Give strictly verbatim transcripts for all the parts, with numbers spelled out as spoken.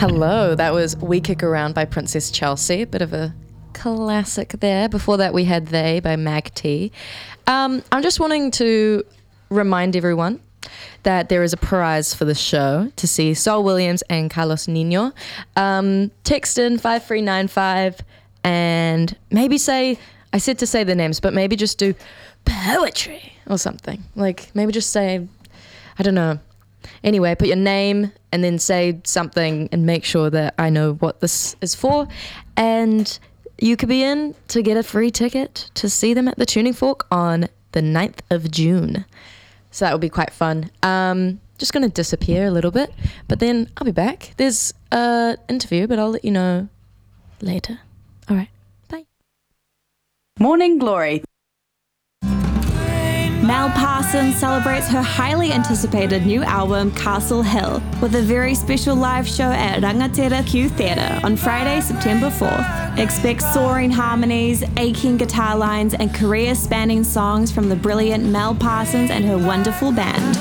Hello, that was We Kick Around by Princess Chelsea, bit of a classic there. Before that we had They by Mag T. Um, I'm just wanting to remind everyone that there is a prize for the show to see Sol Williams and Carlos Nino. Um, text in five three nine five and maybe say, I said to say the names, but maybe just do poetry or something. Like maybe just say, I don't know. Anyway, put your name and then say something and make sure that I know what this is for. And you could be in to get a free ticket to see them at the Tuning Fork on the ninth of June. So that will be quite fun. Um, just going to disappear a little bit, but then I'll be back. There's an interview, but I'll let you know later. All right, bye. Morning Glory. Mel Parsons celebrates her highly anticipated new album, Castle Hill, with a very special live show at Rangatira Q Theatre on Friday, September fourth. Expect soaring harmonies, aching guitar lines, and career-spanning songs from the brilliant Mel Parsons and her wonderful band.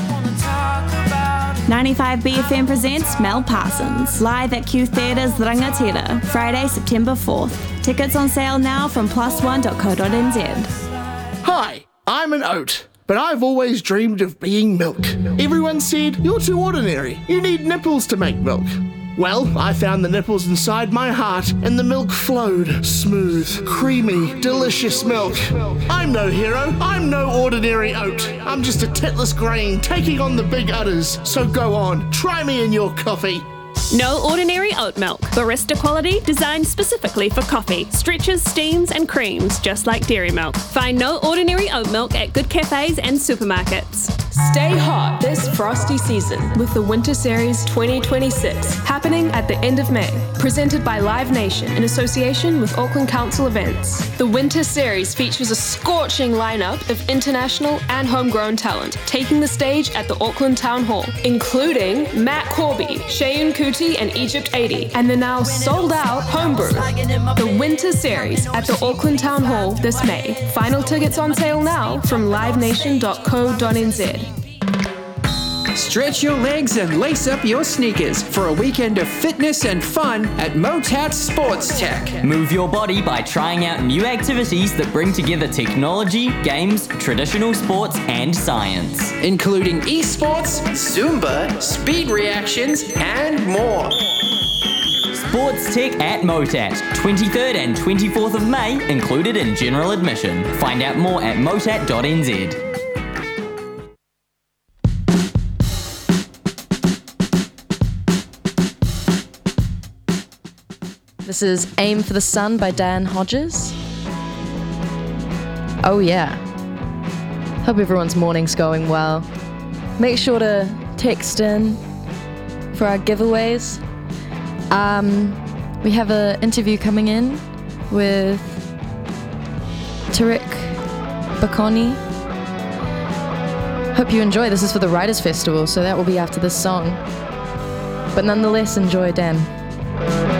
ninety-five B F M presents Mel Parsons, live at Q Theatre's Rangatira, Friday, September fourth. Tickets on sale now from plus one dot co dot n z. Hi, I'm an oat, but I've always dreamed of being milk. Everyone said, you're too ordinary, you need nipples to make milk. Well, I found the nipples inside my heart, and the milk flowed. Smooth, creamy, delicious milk. I'm no hero, I'm no ordinary oat. I'm just a titless grain taking on the big udders. So go on, try me in your coffee. No ordinary oat milk. Barista quality designed specifically for coffee. Stretches, steams and creams just like dairy milk. Find No Ordinary Oat Milk at good cafes and supermarkets. Stay hot this frosty season with the Winter Series twenty twenty-six happening at the end of May. Presented by Live Nation in association with Auckland Council Events. The Winter Series features a scorching lineup of international and homegrown talent taking the stage at the Auckland Town Hall, including Matt Corby, Shayun Kuti and Egypt eighty, and the now sold out Homebrew. The Winter Series at the Auckland Town Hall this May. Final tickets on sale now from live nation dot co dot n z. Stretch your legs and lace up your sneakers for a weekend of fitness and fun at Motat Sports Tech. Move your body by trying out new activities that bring together technology, games, traditional sports, and science. Including esports, Zumba, speed reactions, and more. Sports Tech at Motat, twenty-third and twenty-fourth of May, included in general admission. Find out more at motat dot n z. This is Aim for the Sun by Dan Hodges. Oh yeah. Hope everyone's morning's going well. Make sure to text in for our giveaways. Um, we have an interview coming in with Tarek Bakoni. Hope you enjoy. This is for the Writers' Festival, so that will be after this song. But nonetheless, enjoy Dan.